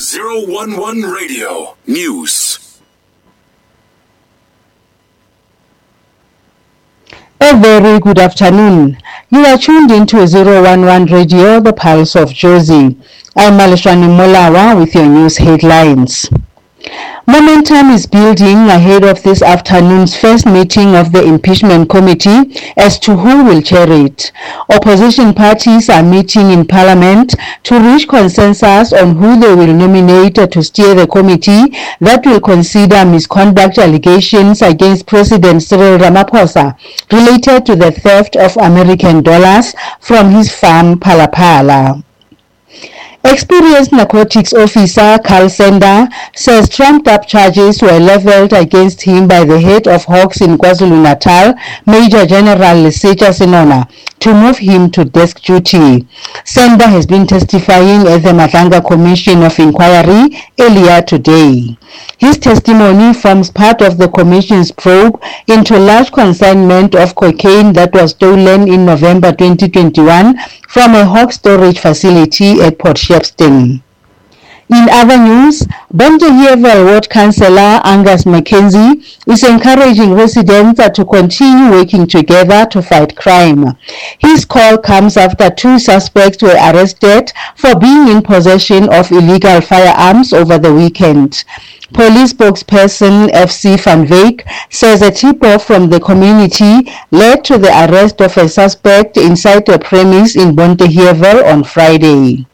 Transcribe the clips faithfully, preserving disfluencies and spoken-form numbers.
zero one one Radio News. A very good afternoon. You are tuned into zero one one Radio, the Pulse of Jozi. I'm Malishani Molawa with your news headlines. Momentum is building ahead of this afternoon's first meeting of the impeachment committee as to who will chair it. Opposition parties are meeting in Parliament to reach consensus on who they will nominate to steer the committee that will consider misconduct allegations against President Cyril Ramaphosa related to the theft of American dollars from his farm Palapala. Experienced narcotics officer Carl Sender says trumped-up charges were leveled against him by the head of Hawks in KwaZulu-Natal, Major General Lesetja Senona, to move him to desk duty. Sender has been testifying at the Madlanga Commission of Inquiry earlier today. His testimony forms part of the Commission's probe into large consignment of cocaine that was stolen in November twenty twenty-one from a Hawk storage facility at Port Shepstone. In other news, Bonteheerville Ward Councillor Angus Mackenzie is encouraging residents to continue working together to fight crime. His call comes after two suspects were arrested for being in possession of illegal firearms over the weekend. Police spokesperson F C Van Wyk says a tip-off from the community led to the arrest of a suspect inside a premise in Bonteheerville on Friday.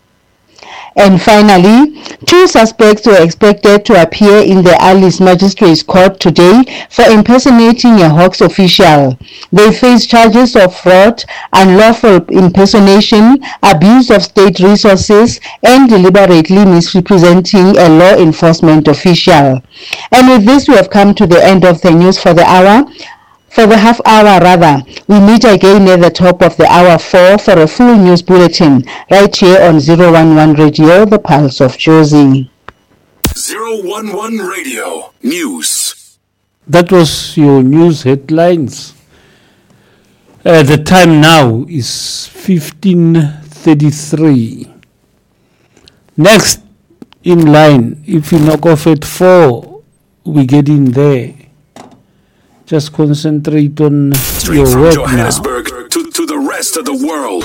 And finally, two suspects were expected to appear in the Alice Magistrates Court today for impersonating a Hawks official. They face charges of fraud, unlawful impersonation, abuse of state resources, and deliberately misrepresenting a law enforcement official. And with this, we have come to the end of the news for the hour. For the half hour rather, we meet again at the top of the hour four for a full news bulletin right here on zero one one Radio, the Pulse of Jozi. zero one one Radio News. That was your news headlines. Uh, the time now is fifteen thirty-three. Next in line, if you knock off at four, we get in there. Just concentrate on Straight your from work Johannesburg now. To, to the rest of the world.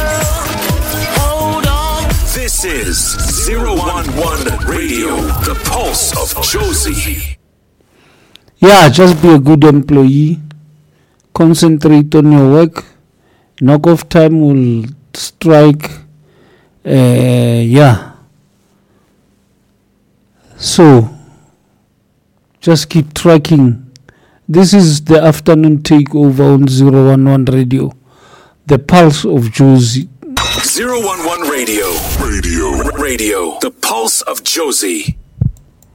Hold on. This is zero one one Radio, the Pulse of Jozi. Yeah, just be a good employee. Concentrate on your work. Knock off time will strike. Uh, yeah. So, just keep tracking. This is the afternoon takeover on zero one one Radio, the Pulse of Jozi. zero one one Radio. Radio. Radio. The Pulse of Jozi.